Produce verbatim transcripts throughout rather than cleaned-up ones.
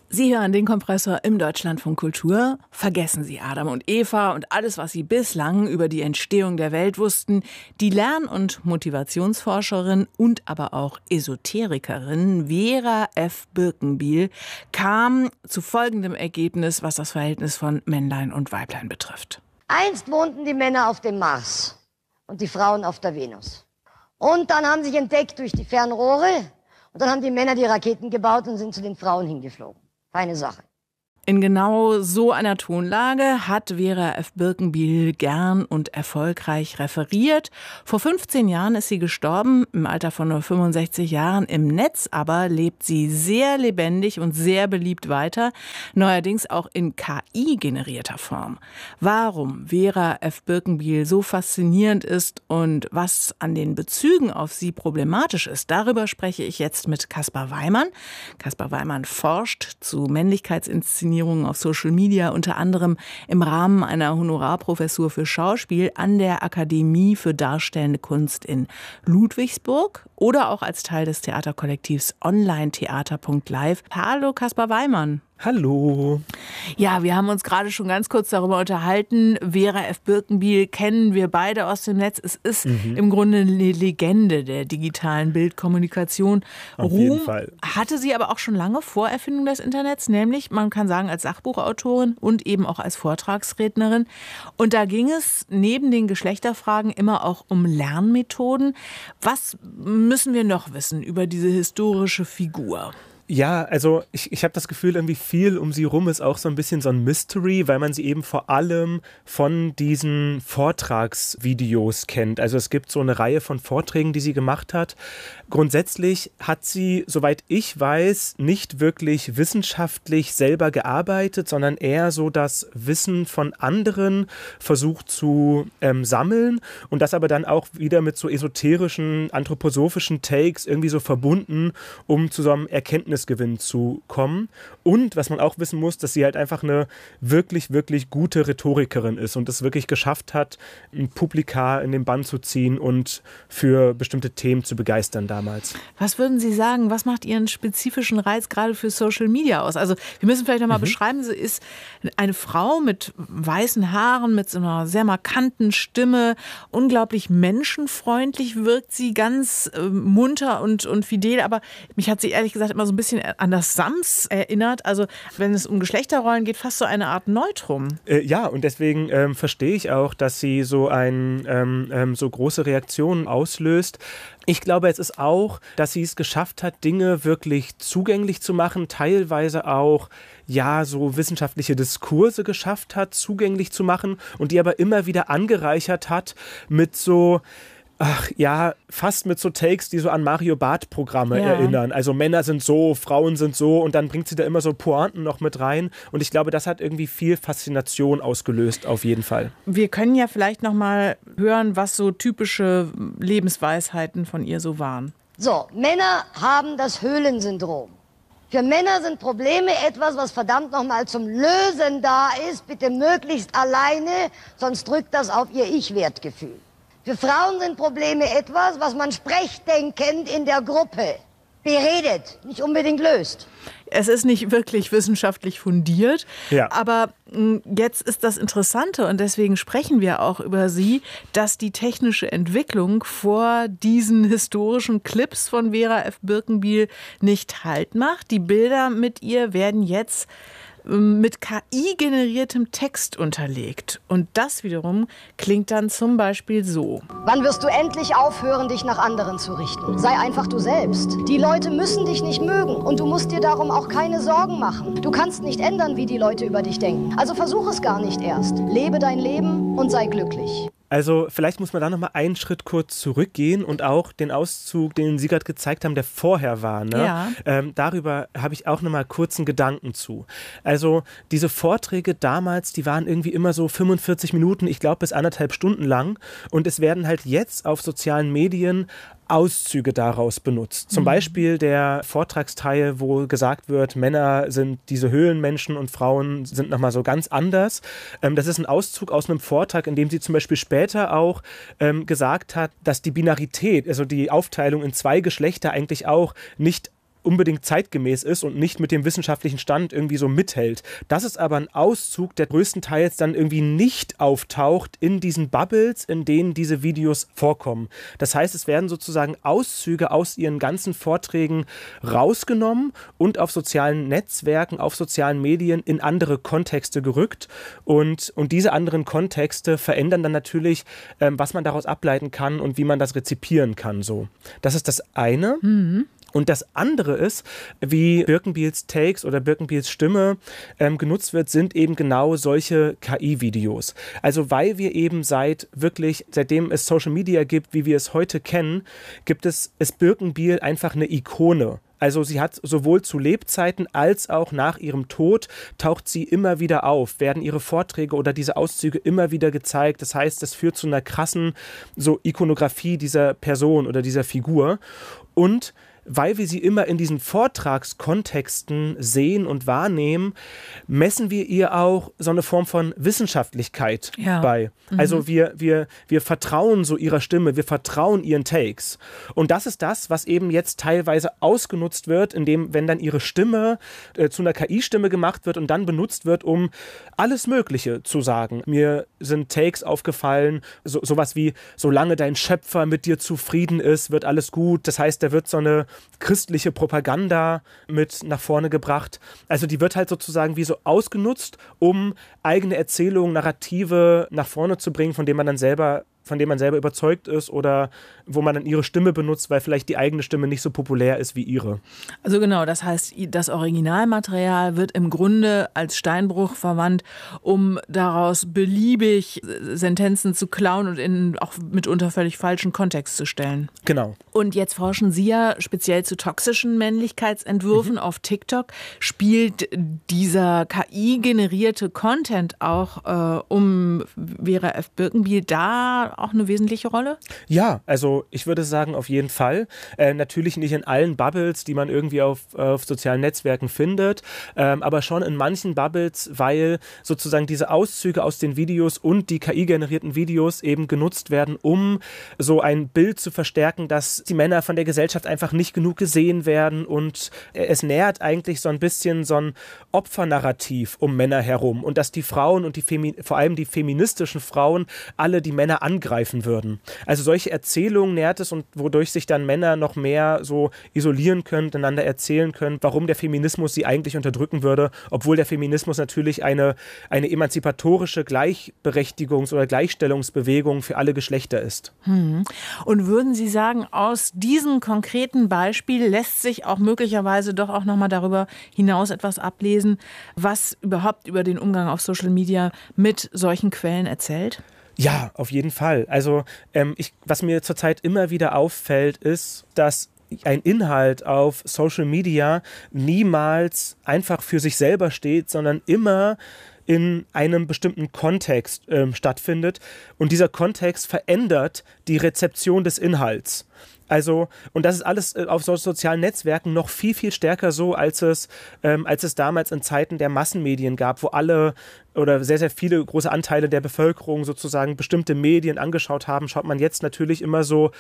Sie hören den Kompressor im Deutschlandfunk Kultur. Vergessen Sie Adam und Eva und alles, was Sie bislang über die Entstehung der Welt wussten. Die Lern- und Motivationsforscherin und aber auch Esoterikerin Vera F. Birkenbiel kam zu folgendem Ergebnis, was das Verhältnis von Männlein und Weiblein betrifft. Einst wohnten die Männer auf dem Mars und die Frauen auf der Venus. Und dann haben sie sich entdeckt durch die Fernrohre und dann haben die Männer die Raketen gebaut und sind zu den Frauen hingeflogen. Feine Sache. In genau so einer Tonlage hat Vera F. Birkenbiel gern und erfolgreich referiert. Vor fünfzehn Jahren ist sie gestorben, im Alter von nur fünfundsechzig Jahren. Im Netz aber lebt sie sehr lebendig und sehr beliebt weiter, neuerdings auch in K I-generierter Form. Warum Vera F. Birkenbiel so faszinierend ist und was an den Bezügen auf sie problematisch ist, darüber spreche ich jetzt mit Caspar Weimann. Caspar Weimann forscht zu Männlichkeitsinszenierungen auf Social Media, unter anderem im Rahmen einer Honorarprofessur für Schauspiel an der Akademie für Darstellende Kunst in Ludwigsburg oder auch als Teil des Theaterkollektivs Online-Theater punkt live. Hallo Caspar Weimann. Hallo. Ja, wir haben uns gerade schon ganz kurz darüber unterhalten. Vera F. Birkenbiel kennen wir beide aus dem Netz. Es ist mhm. im Grunde eine Legende der digitalen Bildkommunikation. Auf Ruhm jeden Fall. Hatte sie aber auch schon lange vor Erfindung des Internets, nämlich, man kann sagen, als Sachbuchautorin und eben auch als Vortragsrednerin. Und da ging es neben den Geschlechterfragen immer auch um Lernmethoden. Was müssen wir noch wissen über diese historische Figur? Ja, also ich, ich habe das Gefühl, irgendwie viel um sie rum ist auch so ein bisschen so ein Mystery, weil man sie eben vor allem von diesen Vortragsvideos kennt. Also es gibt so eine Reihe von Vorträgen, die sie gemacht hat. Grundsätzlich hat sie, soweit ich weiß, nicht wirklich wissenschaftlich selber gearbeitet, sondern eher so das Wissen von anderen versucht zu ähm, sammeln und das aber dann auch wieder mit so esoterischen, anthroposophischen Takes irgendwie so verbunden, um zu so einem Erkenntnis Gewinn zu kommen. Und was man auch wissen muss, dass sie halt einfach eine wirklich, wirklich gute Rhetorikerin ist und es wirklich geschafft hat, ein Publika in den Bann zu ziehen und für bestimmte Themen zu begeistern damals. Was würden Sie sagen, was macht Ihren spezifischen Reiz gerade für Social Media aus? Also wir müssen vielleicht nochmal mhm. beschreiben, sie ist eine Frau mit weißen Haaren, mit so einer sehr markanten Stimme, unglaublich menschenfreundlich wirkt sie, ganz äh, munter und, und fidel, aber mich hat sie ehrlich gesagt immer so ein bisschen an das Sams erinnert. Also wenn es um Geschlechterrollen geht, fast so eine Art Neutrum. Äh, ja, und deswegen ähm, verstehe ich auch, dass sie so, ein, ähm, ähm, so große Reaktionen auslöst. Ich glaube, es ist auch, dass sie es geschafft hat, Dinge wirklich zugänglich zu machen, teilweise auch ja so wissenschaftliche Diskurse geschafft hat, zugänglich zu machen und die aber immer wieder angereichert hat mit so Ach ja, fast mit so Takes, die so an Mario Barth-Programme ja. erinnern. Also Männer sind so, Frauen sind so und dann bringt sie da immer so Pointen noch mit rein. Und ich glaube, das hat irgendwie viel Faszination ausgelöst, auf jeden Fall. Wir können ja vielleicht noch mal hören, was so typische Lebensweisheiten von ihr so waren. So, Männer haben das Höhlensyndrom. Für Männer sind Probleme etwas, was verdammt nochmal zum Lösen da ist. Bitte möglichst alleine, sonst drückt das auf ihr Ich-Wertgefühl. Für Frauen sind Probleme etwas, was man sprechdenkend in der Gruppe beredet, nicht unbedingt löst. Es ist nicht wirklich wissenschaftlich fundiert, ja. aber jetzt ist das Interessante und deswegen sprechen wir auch über sie, dass die technische Entwicklung vor diesen historischen Clips von Vera F. Birkenbiel nicht Halt macht. Die Bilder mit ihr werden jetzt mit K I-generiertem Text unterlegt. Und das wiederum klingt dann zum Beispiel so. Wann wirst du endlich aufhören, dich nach anderen zu richten? Sei einfach du selbst. Die Leute müssen dich nicht mögen und du musst dir darum auch keine Sorgen machen. Du kannst nicht ändern, wie die Leute über dich denken. Also versuch es gar nicht erst. Lebe dein Leben und sei glücklich. Also vielleicht muss man da nochmal einen Schritt kurz zurückgehen und auch den Auszug, den Sie gerade gezeigt haben, der vorher war. Ne? Ja. Ähm, darüber habe ich auch nochmal kurz einen Gedanken zu. Also diese Vorträge damals, die waren irgendwie immer so fünfundvierzig Minuten, ich glaube bis anderthalb Stunden lang. Und es werden halt jetzt auf sozialen Medien Auszüge daraus benutzt. Zum mhm. Beispiel der Vortragsteil, wo gesagt wird, Männer sind diese Höhlenmenschen und Frauen sind nochmal so ganz anders. Ähm, das ist ein Auszug aus einem Vortrag, in dem sie zum Beispiel später auch ähm, gesagt hat, dass die Binarität, also die Aufteilung in zwei Geschlechter eigentlich auch nicht unbedingt zeitgemäß ist und nicht mit dem wissenschaftlichen Stand irgendwie so mithält. Das ist aber ein Auszug, der größtenteils dann irgendwie nicht auftaucht in diesen Bubbles, in denen diese Videos vorkommen. Das heißt, es werden sozusagen Auszüge aus ihren ganzen Vorträgen rausgenommen und auf sozialen Netzwerken, auf sozialen Medien in andere Kontexte gerückt. Und, und diese anderen Kontexte verändern dann natürlich, ähm, was man daraus ableiten kann und wie man das rezipieren kann. So. Das ist das eine. Mhm. Und das andere ist, wie Birkenbiels Takes oder Birkenbiels Stimme ähm, genutzt wird, sind eben genau solche K I-Videos. Also weil wir eben seit wirklich, seitdem es Social Media gibt, wie wir es heute kennen, gibt es, ist Birkenbiel einfach eine Ikone. Also sie hat sowohl zu Lebzeiten als auch nach ihrem Tod taucht sie immer wieder auf, werden ihre Vorträge oder diese Auszüge immer wieder gezeigt. Das heißt, das führt zu einer krassen so Ikonografie dieser Person oder dieser Figur. Und weil wir sie immer in diesen Vortragskontexten sehen und wahrnehmen, messen wir ihr auch so eine Form von Wissenschaftlichkeit ja. bei. Mhm. Also wir, wir, wir vertrauen so ihrer Stimme, wir vertrauen ihren Takes. Und das ist das, was eben jetzt teilweise ausgenutzt wird, indem, wenn dann ihre Stimme äh, zu einer K I-Stimme gemacht wird und dann benutzt wird, um alles Mögliche zu sagen. Mir sind Takes aufgefallen, so, sowas wie, solange dein Schöpfer mit dir zufrieden ist, wird alles gut. Das heißt, da wird so eine christliche Propaganda mit nach vorne gebracht. Also die wird halt sozusagen wie so ausgenutzt, um eigene Erzählungen, Narrative nach vorne zu bringen, von denen man dann selber von dem man selber überzeugt ist oder wo man dann ihre Stimme benutzt, weil vielleicht die eigene Stimme nicht so populär ist wie ihre. Also genau, das heißt, das Originalmaterial wird im Grunde als Steinbruch verwandt, um daraus beliebig Sentenzen zu klauen und in auch mitunter völlig falschen Kontext zu stellen. Genau. Und jetzt forschen Sie ja speziell zu toxischen Männlichkeitsentwürfen mhm. auf TikTok. Spielt dieser K I-generierte Content auch äh, um Vera F. Birkenbiel da auch eine wesentliche Rolle? Ja, also ich würde sagen, auf jeden Fall. Äh, natürlich nicht in allen Bubbles, die man irgendwie auf, auf sozialen Netzwerken findet, ähm, aber schon in manchen Bubbles, weil sozusagen diese Auszüge aus den Videos und die K I-generierten Videos eben genutzt werden, um so ein Bild zu verstärken, dass die Männer von der Gesellschaft einfach nicht genug gesehen werden und es nährt eigentlich so ein bisschen so ein Opfernarrativ um Männer herum und dass die Frauen und die Femi- vor allem die feministischen Frauen alle die Männer angreifen würden. Also solche Erzählungen nährt es und wodurch sich dann Männer noch mehr so isolieren können, einander erzählen können, warum der Feminismus sie eigentlich unterdrücken würde, obwohl der Feminismus natürlich eine, eine emanzipatorische Gleichberechtigungs- oder Gleichstellungsbewegung für alle Geschlechter ist. Hm. Und würden Sie sagen, aus diesem konkreten Beispiel lässt sich auch möglicherweise doch auch nochmal darüber hinaus etwas ablesen, was überhaupt über den Umgang auf Social Media mit solchen Quellen erzählt? Ja, auf jeden Fall. Also ähm, ich, was mir zurzeit immer wieder auffällt, ist, dass ein Inhalt auf Social Media niemals einfach für sich selber steht, sondern immer in einem bestimmten Kontext ähm, stattfindet. Und dieser Kontext verändert die Rezeption des Inhalts. Also, und das ist alles auf so sozialen Netzwerken noch viel, viel stärker so, als es, ähm, als es damals in Zeiten der Massenmedien gab, wo alle oder sehr, sehr viele große Anteile der Bevölkerung sozusagen bestimmte Medien angeschaut haben, schaut man jetzt natürlich immer so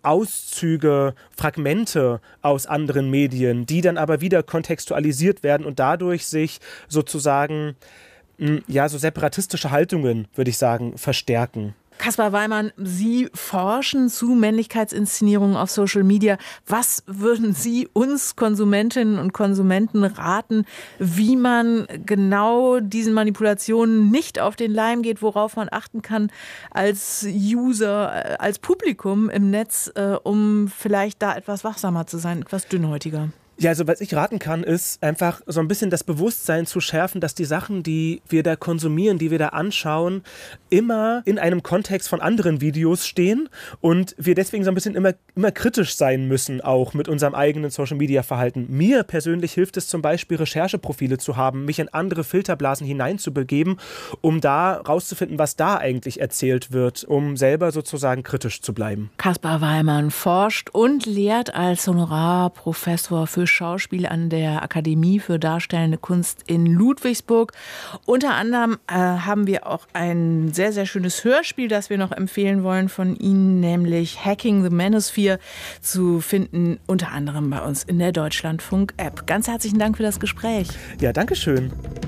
Auszüge, Fragmente aus anderen Medien, die dann aber wieder kontextualisiert werden und dadurch sich sozusagen, mh, ja, so separatistische Haltungen, würde ich sagen, verstärken. Kaspar Weimann, Sie forschen zu Männlichkeitsinszenierungen auf Social Media. Was würden Sie uns Konsumentinnen und Konsumenten raten, wie man genau diesen Manipulationen nicht auf den Leim geht, worauf man achten kann als User, als Publikum im Netz, um vielleicht da etwas wachsamer zu sein, etwas dünnhäutiger? Ja, also was ich raten kann, ist einfach so ein bisschen das Bewusstsein zu schärfen, dass die Sachen, die wir da konsumieren, die wir da anschauen, immer in einem Kontext von anderen Videos stehen und wir deswegen so ein bisschen immer, immer kritisch sein müssen, auch mit unserem eigenen Social-Media-Verhalten. Mir persönlich hilft es zum Beispiel, Rechercheprofile zu haben, mich in andere Filterblasen hineinzubegeben, um da rauszufinden, was da eigentlich erzählt wird, um selber sozusagen kritisch zu bleiben. Kaspar Weimann forscht und lehrt als Honorarprofessor für Schauspiel an der Akademie für Darstellende Kunst in Ludwigsburg. Unter anderem äh, haben wir auch ein sehr, sehr schönes Hörspiel, das wir noch empfehlen wollen von Ihnen, nämlich Hacking the Manosphere, zu finden, unter anderem bei uns in der Deutschlandfunk-App. Ganz herzlichen Dank für das Gespräch. Ja, danke schön.